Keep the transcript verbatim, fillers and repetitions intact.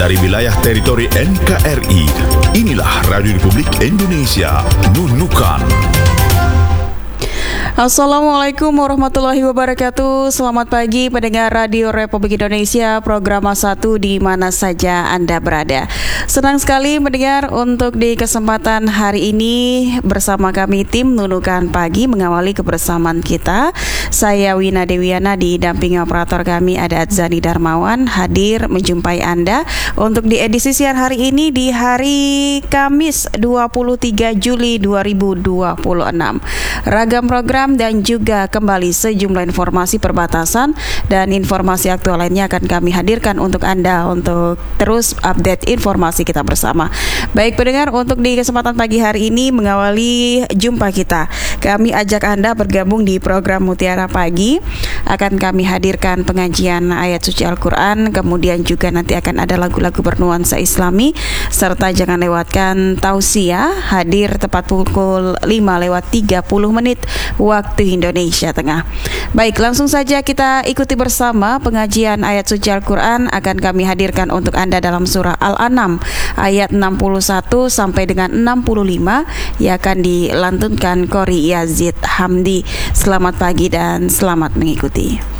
dari wilayah teritori N K R I. Inilah Radio Republik Indonesia, Nunukan. Assalamualaikum warahmatullahi wabarakatuh. Selamat pagi pendengar Radio Republik Indonesia, program satu di mana saja Anda berada. Senang sekali mendengar untuk di kesempatan hari ini bersama kami tim Nunukan Pagi mengawali kebersamaan kita. Saya Wina Dewiana, didampingi operator kami ada Adzani Darmawan, hadir menjumpai Anda untuk di edisi siang hari ini di hari Kamis dua puluh tiga Juli dua ribu dua puluh enam. Ragam program dan juga kembali sejumlah informasi perbatasan dan informasi aktual lainnya akan kami hadirkan untuk Anda untuk terus update informasi kita bersama. Baik pendengar, untuk di kesempatan pagi hari ini mengawali jumpa kita, kami ajak Anda bergabung di program Mutiara Pagi. Akan kami hadirkan pengajian ayat suci Al-Quran, kemudian juga nanti akan ada lagu-lagu bernuansa Islami, serta jangan lewatkan tausiah, hadir tepat pukul lima lewat tiga puluh menit waktu Indonesia Tengah. Baik, langsung saja kita ikuti bersama pengajian ayat suci Al-Quran akan kami hadirkan untuk Anda dalam surah Al-An'am ayat enam puluh satu sampai dengan enam puluh lima yang akan dilantunkan Qori Yazid Hamdi. Selamat pagi dan selamat mengikuti.